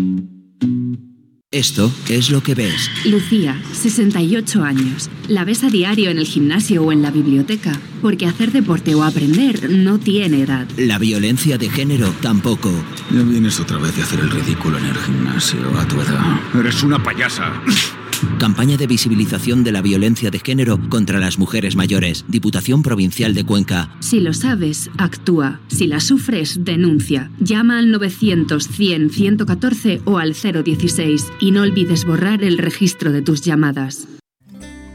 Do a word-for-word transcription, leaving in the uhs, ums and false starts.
Esto es lo que ves. Lucía, sesenta y ocho años. La ves a diario en el gimnasio o en la biblioteca, porque hacer deporte o aprender no tiene edad. La violencia de género tampoco. Ya vienes otra vez de hacer el ridículo en el gimnasio a tu edad. Eres una payasa. Campaña de visibilización de la violencia de género contra las mujeres mayores. Diputación Provincial de Cuenca. Si lo sabes, actúa. Si la sufres, denuncia. Llama al novecientos cien ciento catorce o al cero dieciséis y no olvides borrar el registro de tus llamadas.